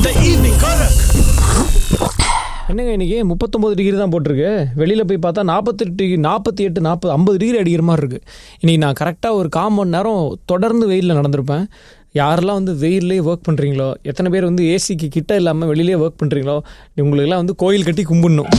The evening Karak. என்னங்க இன்னைக்கு 39 degree தான் போட்டிருக்கு. வெளியில் போய் பார்த்தா 48, 40, 50 டிகிரி அடிக்கிற மாதிரி இருக்குது. இன்றைக்கி நான் கரெக்டாக ஒரு 1/4 மணி நேரம் தொடர்ந்து வெயிலில் நடந்திருப்பேன். யாரெல்லாம் வந்து வெயிலே ஒர்க் பண்ணுறீங்களோ, எத்தனை பேர் வந்து ஏசிக்கு கிட்ட இல்லாமல் வெளியிலே ஒர்க் பண்ணுறீங்களோ, உங்களுக்கெல்லாம் வந்து கோயில் கட்டி கும்பிடணும்.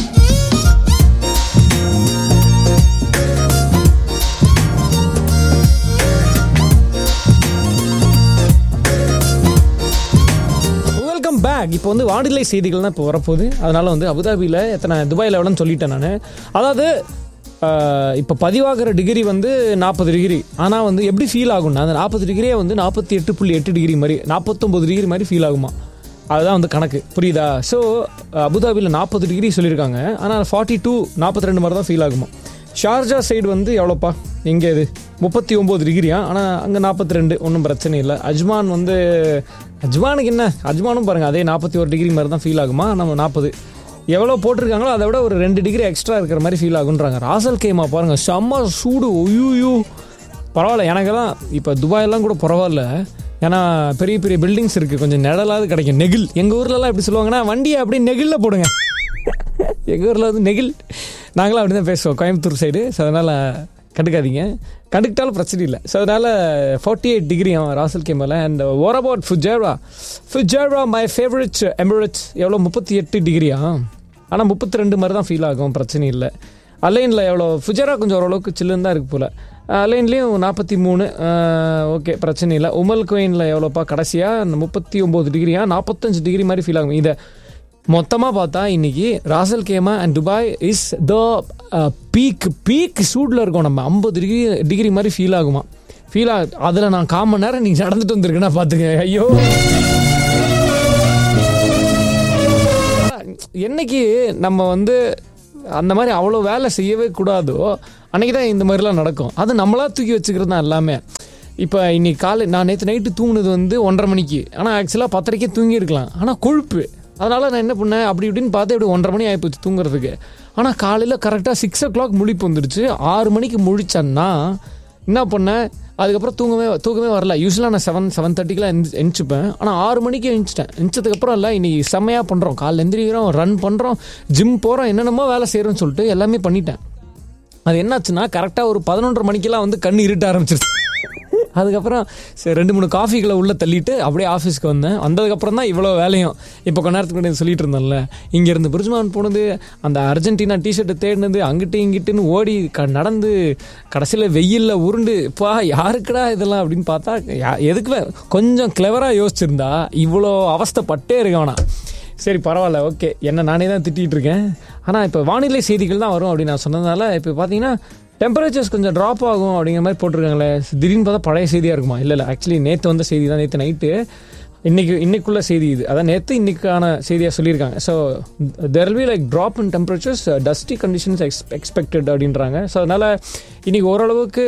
பேக் இப்போ வந்து வானிலை செய்திகள் தான் இப்போ வரப்போகுது. அதனால் வந்து அபுதாபியில் எத்தனை, துபாயில் எவ்வளோன்னு சொல்லிட்டேன் நான். அதாவது இப்போ பதிவாகிற டிகிரி வந்து 40 டிகிரி. ஆனால் வந்து எப்படி ஃபீல் ஆகும்னா, அந்த 40 டிகிரியே வந்து 48.8 டிகிரி மாதிரி, 49 டிகிரி மாதிரி ஃபீல் ஆகுமா. அதுதான் வந்து கணக்கு, புரியுதா? ஸோ அபுதாபியில் 40 டிகிரி சொல்லியிருக்காங்க. ஆனால் 42, 42 மாதிரி தான் ஃபீல் ஆகுமா. ஷார்ஜா சைடு வந்து எவ்வளோப்பா, எங்கே இது 39 டிகிரியா, ஆனால் அங்கே 42, ஒன்றும் பிரச்சனை இல்லை. அஜ்மான் வந்து, அஜ்மானுக்கு என்ன, அஜ்மானும் பாருங்கள் அதே 41 டிகிரி மாதிரி தான் ஃபீல் ஆகுமா. நம்ம 40 எவ்வளோ போட்டிருக்காங்களோ அதை விட ஒரு 2 டிகிரி எக்ஸ்ட்ரா இருக்கிற மாதிரி ஃபீல் ஆகுன்றாங்க. ராசல் கேமா பாருங்கள், செம்ம சூடு. ஒய்யூ பரவாயில்ல, எனக்கெல்லாம் இப்போ துபாயெல்லாம் கூட பரவாயில்ல. ஏன்னா பெரிய பெரிய பில்டிங்ஸ் இருக்குது, கொஞ்சம் நிழலாவது கிடைக்கும். நெகில், எங்கள் ஊர்லலாம் எப்படி சொல்லுவாங்கன்னா, வண்டியை அப்படியே நெகிலில் போடுங்க. எங்கள் ஊரில் வந்து நெகில், நாங்களாம் அப்படி தான் பேசுவோம் கோயம்புத்தூர் சைடு. ஸோ அதனால் கண்டுக்காதீங்க, கண்டுக்கிட்டாலும் பிரச்சனை இல்லை. ஸோ அதனால் 48 degree ராசல் கேமரில். And what about Fujairah my favourite Emirates எவ்வளோ, 38 டிகிரியா. ஆனால் 32 மாதிரி தான் ஃபீல் ஆகும், பிரச்சனை இல்லை. அலைனில் எவ்வளோ, ஃபுஜேரா கொஞ்சம் ஓரளவுக்கு சில்லுன்னு தான் இருக்குது போல். அலைன்லேயும் 43, ஓகே பிரச்சனை இல்லை. உமல் குயினில் எவ்வளோப்பா கடைசியாக 39 டிகிரியா, 45 டிகிரி மாதிரி ஃபீல் ஆகும். இதை மொத்தமாக பார்த்தா இன்றைக்கி ராசல் கேமா and Dubai is the peak சூடில் இருக்கும். நம்ம 50 டிகிரி மாதிரி ஃபீல் ஆகுமா. அதில் நான் 1/4 மணி நேரம் நீங்கள் நடந்துட்டு வந்திருக்கேன்னா பார்த்துங்க. ஐயோ, என்னைக்கு நம்ம வந்து அந்த மாதிரி அவ்வளோ வேலை செய்யவே கூடாதோ அன்றைக்கி தான் இந்த மாதிரிலாம் நடக்கும். அது நம்மளா தூக்கி வச்சுக்கிறது தான் எல்லாமே. இப்போ இன்றைக்கி நான் நேற்று நைட்டு தூங்குனது வந்து 1:30 மணிக்கு, ஆனால் ஆக்சுவலாக 10:30க்கே தூங்கியிருக்கலாம். ஆனால் கொழுப்பு, அதனால் நான் என்ன பண்ணேன், அப்படி இப்படின்னு பார்த்து இப்படி 1:30 மணி ஆகிப்போச்சு தூங்குறதுக்கு. ஆனால் காலையில் கரெக்டாக 6 o'clock முழிப்பு வந்துடுச்சு. 6 மணிக்கு முழிச்சேன்னா என்ன பண்ணேன், அதுக்கப்புறம் தூக்கமே வரல. யூஸ்வலாக நான் 7:30க்கெலாம் எந்திரிச்சுப்பேன். ஆனால் 6 மணிக்கு எந்திரிச்சதுக்கப்புறம் இல்லை, இன்றைக்கி செம்மையாக பண்ணுறோம். காலைல எந்திரிக்கிறோம், ரன் பண்ணுறோம், ஜிம் போகிறோம், என்னென்னமோ வேலை செய்கிறோன்னு சொல்லிட்டு எல்லாமே பண்ணிட்டேன். அது என்னாச்சுன்னா கரெக்டாக ஒரு 11:30 மணிக்கெல்லாம் வந்து கண் இருட்ட ஆரம்பிச்சிருச்சு. அதுக்கப்புறம் சரி 2-3 காஃபிகளை உள்ளே தள்ளிட்டு அப்படியே ஆஃபீஸ்க்கு வந்தேன். வந்ததுக்கப்புறம் தான் இவ்வளோ வேலையும். இப்போ கொஞ்ச நேரத்துக்கு முன்னாடி சொல்லிட்டு இருந்தேன்ல, இங்கேருந்து பிரிஜ்மான் போனது, அந்த அர்ஜென்டினா டிஷர்ட்டு தேடினது, அங்கிட்டு இங்கிட்டுன்னு ஓடி நடந்து கடைசியில் வெயிலில் உருண்டு, இப்போ யாருக்குடா இதெல்லாம் அப்படின்னு பார்த்தா, எதுக்கு கொஞ்சம் கிளவராக யோசிச்சிருந்தா இவ்வளோ அவஸ்தைப்பட்டே இருக்கவனா. சரி பரவாயில்ல, ஓகே, என்ன நானே தான் திட்டிகிட்டு இருக்கேன். ஆனால் இப்போ வானிலை செய்திகள் தான் வரும் அப்படின்னு நான் சொன்னதுனால இப்போ பார்த்தீங்கன்னா டெம்பரேச்சர்ஸ் கொஞ்சம் ட்ராப் ஆகும் அப்படிங்கிற மாதிரி போட்டிருக்காங்களே. திடீர்னு பார்த்தா பழைய செய்தியாக இருக்குமா? இல்லை ஆக்சுவலி நேற்று வந்த செய்தி தான், நேற்று நைட்டு. இன்னைக்குள்ள செய்தி இது, அதான் நேற்று இன்னைக்கான செய்தியாக சொல்லியிருக்காங்க. So there will be like drop in temperatures, dusty conditions expected அப்படின்றாங்க. ஸோ அதனால் இன்றைக்கி ஓரளவுக்கு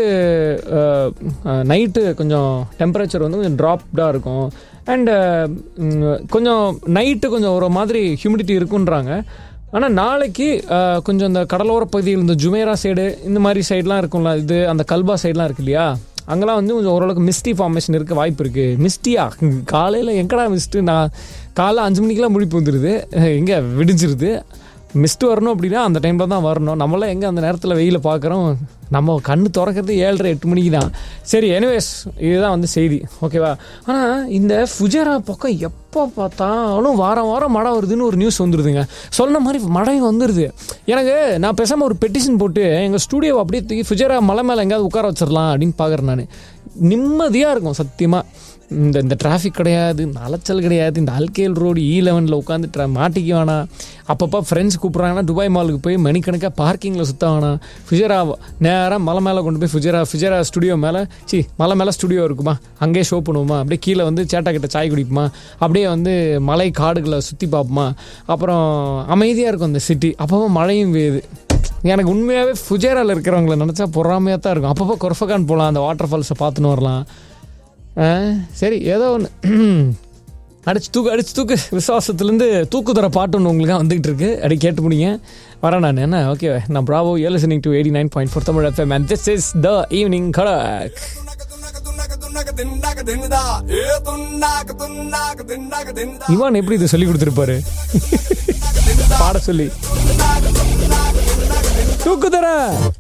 நைட்டு கொஞ்சம் டெம்பரேச்சர் வந்து கொஞ்சம் ட்ராப்டாக இருக்கும். அண்டு கொஞ்சம் நைட்டு கொஞ்சம் ஒரு மாதிரி ஹியூமிடிட்டி இருக்குன்றாங்க. ஆனால் நாளைக்கு கொஞ்சம் இந்த கடலோர பகுதியில் இந்த ஜுமேரா சைடு இந்த மாதிரி சைட்லாம் இருக்கும்ல, இது அந்த கல்பா சைட்லாம் இருக்கு இல்லையா, அங்கெல்லாம் வந்து கொஞ்சம் ஓரளவுக்கு மிஸ்டி ஃபார்மேஷன் இருக்க வாய்ப்பு இருக்குது. மிஸ்டியா, காலையில் எங்கடா மிஸ்ட்டு, நான் காலைல 5 மணிக்கெலாம் முழிப்பு வந்துடுது, எங்கே விடிஞ்சிருது. மிஸ்ட்டு வரணும் அப்படின்னா அந்த டைமில் தான் வரணும். நம்மளாம் எங்கே அந்த நேரத்தில் வெயில பார்க்குறோம், நம்ம கண்ணு திறக்கிறது 7:30-8 மணிக்கு தான். சரி, எனிவேஸ் இதுதான் வந்து செய்தி, ஓகேவா? ஆனால் இந்த ஃபுஜேரா பக்கம் எப்போ பார்த்தாலும் வாரம் மழை வருதுன்னு ஒரு நியூஸ் வந்துடுதுங்க. சொன்ன மாதிரி மழையும் வந்துடுது. எனக்கு நான் பேசாமல் ஒரு பெட்டிஷன் போட்டு எங்கள் ஸ்டூடியோவை அப்படியே தூக்கி ஃபுஜேரா மலை மேலே எங்கேயாவது உட்கார வச்சிடலாம் அப்படின்னு பார்க்குறேன். நான் நிம்மதியாக இருக்கும் சத்தியமாக. இந்த டிராஃபிக் கிடையாது, இந்த அலைச்சல் கிடையாது, இந்த அல்கேல் ரோடு E11 உட்காந்து மாட்டிக்க வேணாம். அப்பப்போ ஃப்ரெண்ட்ஸ் கூப்பிட்றாங்கன்னா துபாய் மாலுக்கு போய் மணிக்கணக்காக பார்க்கிங்கில் சுற்ற வேணாம். ஃபுஜேரா நேராக மலை மேலே கொண்டு போய் ஃபுஜேரா ஸ்டுடியோ மேலே, மலை மேலே ஸ்டுடியோ இருக்குமா, அங்கேயே ஷோ பண்ணுவோமா, அப்படியே கீழே வந்து சேட்டாக்கிட்ட சாய் குடிப்போமா, அப்படியே வந்து மலை காடுகளை சுற்றி பார்ப்போமா. அப்புறம் அமைதியாக இருக்கும் அந்த சிட்டி. அப்பப்போ மழையும் பெய்யுது. எனக்கு உண்மையாகவே ஃபுஜேராவில் இருக்கிறவங்களை நினச்சா பொறாமையாக தான் இருக்கும். அப்பப்போ கொர்ஃபகான் போகலாம், அந்த வாட்டர் ஃபால்ஸை பார்த்துன்னு வரலாம். சரி, ஏதோ ஒன்று அடிச்சு தூக்கு விசுவாசத்துலேருந்து தூக்குதர பாட்டு ஒன்று உங்களுக்கு வந்துகிட்டு இருக்கு. அப்படி கேட்டு முடியுங்க, வரேன் நான். என்ன ஓகே, நான் Bravo, you're listening to 89.4 Tamil FM and this is the evening Karak. Ivan எப்படி இதை சொல்லி கொடுத்துருப்பாரு பாட சொல்லி தூக்கு தர